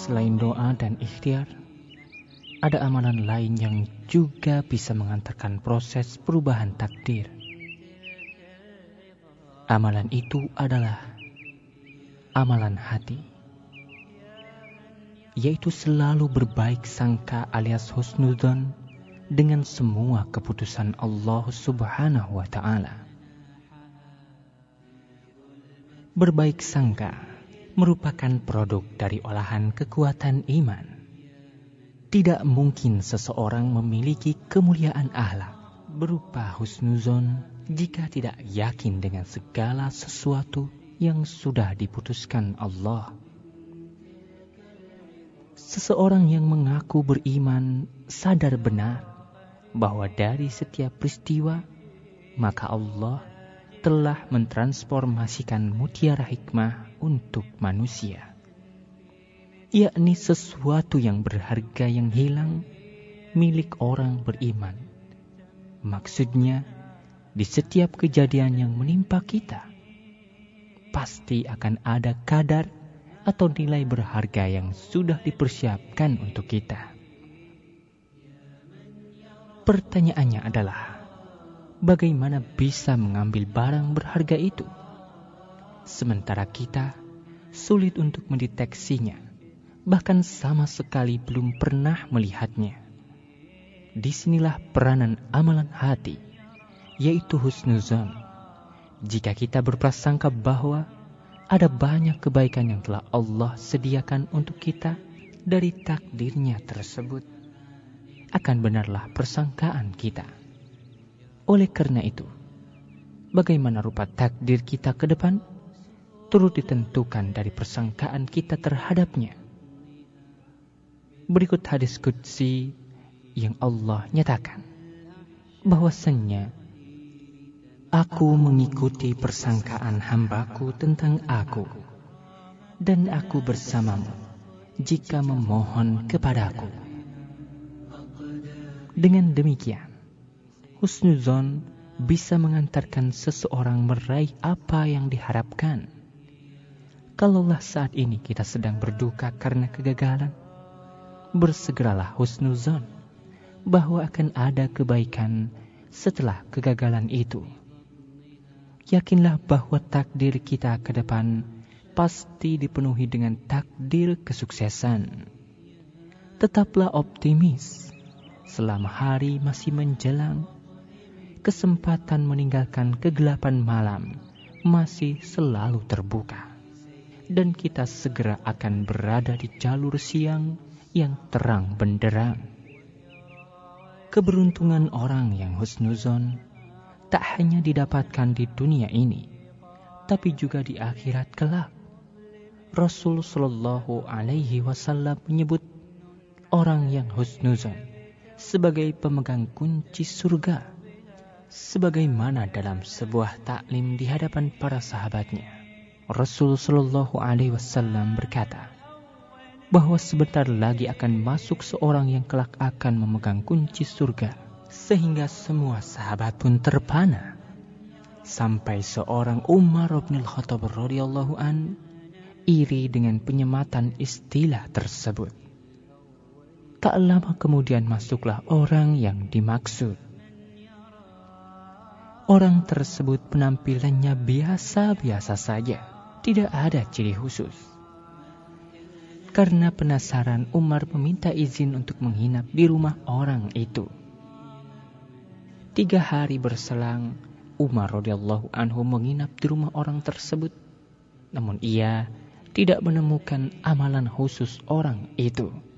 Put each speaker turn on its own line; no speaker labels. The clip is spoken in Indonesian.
Selain doa dan ikhtiar, ada amalan lain yang juga bisa mengantarkan proses perubahan takdir. Amalan itu adalah amalan hati, yaitu selalu berbaik sangka alias husnudzon dengan semua keputusan Allah Subhanahu wa Ta'ala. Berbaik sangka merupakan produk dari olahan kekuatan iman. Tidak mungkin seseorang memiliki kemuliaan akhlak berupa husnuzon jika tidak yakin dengan segala sesuatu yang sudah diputuskan Allah. Seseorang yang mengaku beriman sadar benar bahwa dari setiap peristiwa maka Allah telah mentransformasikan mutiara hikmah untuk manusia, yakni sesuatu yang berharga yang hilang milik orang beriman. Maksudnya, di setiap kejadian yang menimpa kita, pasti akan ada kadar atau nilai berharga yang sudah dipersiapkan untuk kita. Pertanyaannya adalah, bagaimana bisa mengambil barang berharga itu? Sementara kita sulit untuk mendeteksinya, bahkan sama sekali belum pernah melihatnya. Disinilah peranan amalan hati, yaitu husnuzon. Jika kita berprasangka bahwa ada banyak kebaikan yang telah Allah sediakan untuk kita dari takdirnya tersebut, akan benarlah persangkaan kita. Oleh karena itu, bagaimana rupa takdir kita ke depan turut ditentukan dari persangkaan kita terhadapnya. Berikut hadis qudsi yang Allah nyatakan bahwasannya, aku mengikuti persangkaan hambaku tentang aku, dan aku bersamamu jika memohon kepadaku. Dengan demikian, husnuzon bisa mengantarkan seseorang meraih apa yang diharapkan. Kalaulah saat ini kita sedang berduka karena kegagalan, bersegeralah husnuzon bahwa akan ada kebaikan setelah kegagalan itu. Yakinlah bahwa takdir kita ke depan pasti dipenuhi dengan takdir kesuksesan. Tetaplah optimis. Selama hari masih menjelang, kesempatan meninggalkan kegelapan malam masih selalu terbuka, dan kita segera akan berada di jalur siang yang terang benderang. Keberuntungan orang yang husnuzon tak hanya didapatkan di dunia ini, tapi juga di akhirat kelak. Rasul Shallallahu Alaihi Wasallam menyebut orang yang husnuzon sebagai pemegang kunci surga, sebagaimana dalam sebuah taklim di hadapan para sahabatnya. Rasul Shallallahu Alaihi Wasallam berkata bahwa sebentar lagi akan masuk seorang yang kelak akan memegang kunci surga, sehingga semua sahabat pun terpana. Sampai seorang Umar bin Khattab radhiyallahu an iri dengan penyematan istilah tersebut. Tak lama kemudian masuklah orang yang dimaksud. Orang tersebut penampilannya biasa-biasa saja, tidak ada ciri khusus. Karena penasaran, Umar meminta izin untuk menginap di rumah orang itu. 3 hari berselang, Umar radhiyallahu anhu menginap di rumah orang tersebut. Namun ia tidak menemukan amalan khusus orang itu.